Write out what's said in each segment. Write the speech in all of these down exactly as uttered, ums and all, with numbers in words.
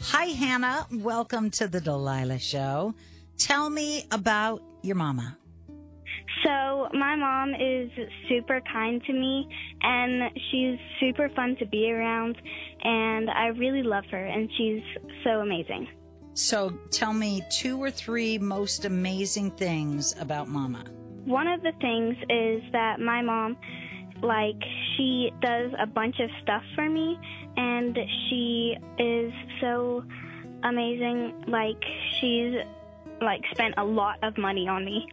Hi, Hannah. Welcome to the Delilah Show. Tell me about your mama. So my mom is super kind to me, and she's super fun to be around, and I really love her, and she's so amazing. So tell me two or three most amazing things about Mama. One of the things is that my mom, like, she does a bunch of stuff for me, and she is so amazing. Like, she's, like, spent a lot of money on me.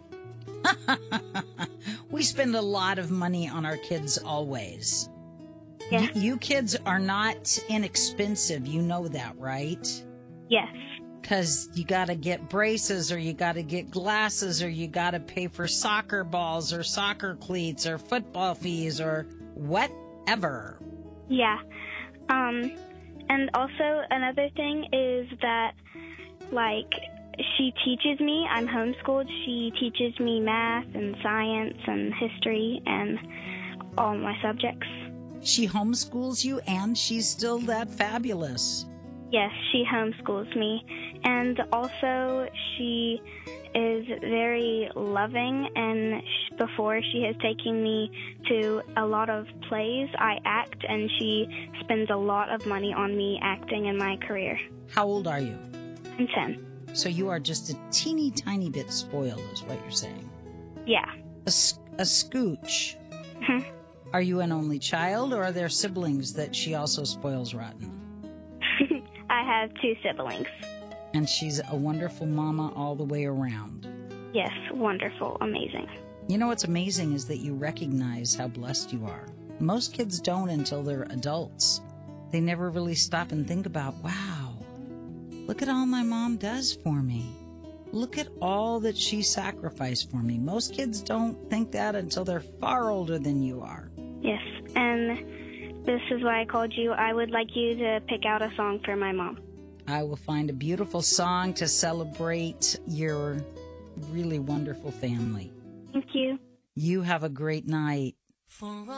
We spend a lot of money on our kids always. Yes. Y- you kids are not inexpensive. You know that, right? Yes. Because you got to get braces, or you got to get glasses, or you got to pay for soccer balls or soccer cleats or football fees or whatever. Yeah. Um, and also another thing is that, like, she teaches me. I'm homeschooled. She teaches me math and science and history and all my subjects. She homeschools you, and she's still that fabulous. Yes, she homeschools me. And also, she is very loving, and sh- before she has taken me to a lot of plays, I act, and she spends a lot of money on me acting in my career. How old are you? I'm ten. So you are just a teeny tiny bit spoiled, is what you're saying. Yeah. A, s- a scooch. Mhm. Are you an only child, or are there siblings that she also spoils rotten? I have two siblings. And she's a wonderful mama all the way around. Yes, wonderful, amazing. You know what's amazing is that you recognize how blessed you are. Most kids don't until they're adults. They never really stop and think about, wow, look at all my mom does for me. Look at all that she sacrificed for me. Most kids don't think that until they're far older than you are. Yes, and this is why I called you. I would like you to pick out a song for my mom. I will find a beautiful song to celebrate your really wonderful family. Thank you. You have a great night. For